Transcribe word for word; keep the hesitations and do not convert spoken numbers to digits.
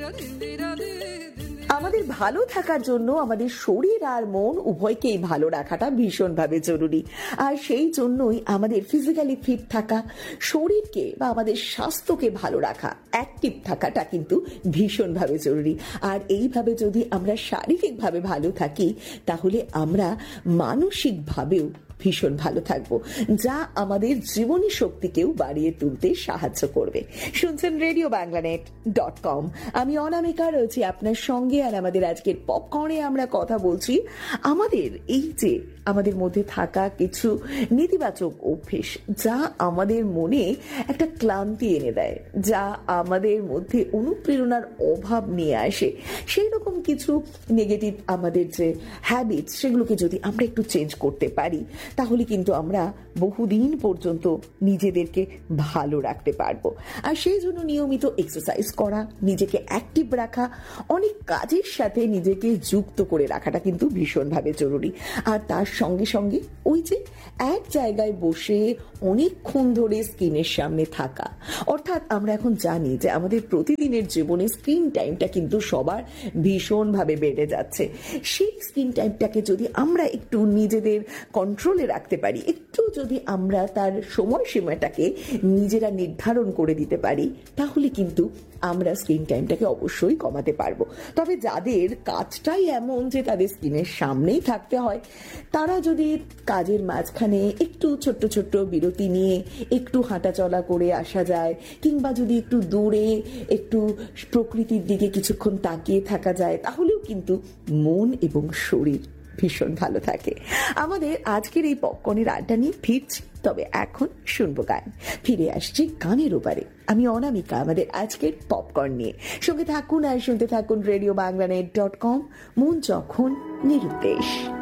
আমাদের ভালো থাকার জন্য আমাদের শরীর আর মন উভয়কেই ভালো রাখাটা ভীষণভাবে জরুরি। আর সেই জন্যই আমাদের ফিজিক্যালি ফিট থাকা, শরীরকে বা আমাদের স্বাস্থ্যকে ভালো রাখা, অ্যাক্টিভ থাকাটা কিন্তু ভীষণভাবে জরুরি। আর এইভাবে যদি আমরা শারীরিকভাবে ভালো থাকি তাহলে আমরা মানসিকভাবেও ভীষণ ভালো থাকবো, যা আমাদের জীবনী শক্তিকেও বাড়িয়ে তুলতে সাহায্য করবে। শুনছেন রেডিও বাংলানেট ডট কম। আমি অনামিকা রয়েছি আপনার সঙ্গে। আর আমাদের আজকের পপকর্নে আমরা কথা বলছি আমাদের এই যে আমাদের মধ্যে থাকা কিছু নেতিবাচক অভ্যেস, যা আমাদের মনে একটা ক্লান্তি এনে দেয়, যা আমাদের মধ্যে অনুপ্রেরণার অভাব নিয়ে আসে। সেই রকম কিছু নেগেটিভ আমাদের যে হ্যাবিট, সেগুলোকে যদি আমরা একটু চেঞ্জ করতে পারি তাহলে কিন্তু আমরা বহুদিন পর্যন্ত নিজেদেরকে ভালো রাখতে পারবো। আর সেই জন্য নিয়মিত এক্সারসাইজ করা, নিজেকে অ্যাক্টিভ রাখা, অনেক কাজের সাথে নিজেকে যুক্ত করে রাখাটা কিন্তু ভীষণভাবে জরুরি। আর তার সঙ্গে সঙ্গে ওই যে এক জায়গায় বসে অনেকক্ষণ ধরে স্ক্রিনের সামনে থাকা, অর্থাৎ আমরা এখন জানি যে আমাদের প্রতিদিনের জীবনে স্ক্রিন টাইমটা কিন্তু সবার ভীষণভাবে বেড়ে যাচ্ছে। সেই স্ক্রিন টাইমটাকে যদি আমরা একটু নিজেদের কন্ট্রোলে রাখতে পারি, একটু যদি আমরা তার সময়সীমাটাকে নিজেরা নির্ধারণ করে দিতে পারি, তাহলে কিন্তু আমরা স্ক্রিন টাইমটাকে অবশ্যই কমাতে পারবো। তবে যাদের কাজটাই এমন যে তাদের স্ক্রিনের সামনেই থাকতে হয়, তারা যদি কাজের মাঝখানে একটু ছোট্ট ছোট্ট বিরতি নিয়ে একটু হাঁটাচলা করে আসা যায়, কিংবা যদি একটু দূরে একটু প্রকৃতির দিকে কিছুক্ষণ তাকিয়ে থাকা যায়, তাহলেও কিন্তু মন এবং শরীর ভীষণ ভালো থাকে। আমাদের আজকের এই পপকর্নের আড্ডা নিয়ে ফিরছি, তবে এখন শুনবো গান। ফিরে আসছি গানের ওপারে। আমি অনামিকা আমাদের আজকের পপকর্ন নিয়ে। সঙ্গে থাকুন আর শুনতে থাকুন রেডিও বাংলানেট ডট কম। মন যখন নিরুদ্দেশ।